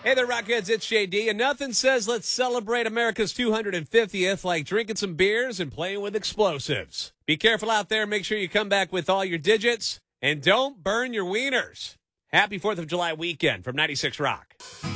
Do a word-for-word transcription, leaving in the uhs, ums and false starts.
Hey there, Rockheads, it's J D, and nothing says let's celebrate America's two hundred fiftieth like drinking some beers and playing with explosives. Be careful out there, make sure you come back with all your digits, and don't burn your wieners. Happy fourth of July weekend from ninety-six Rock.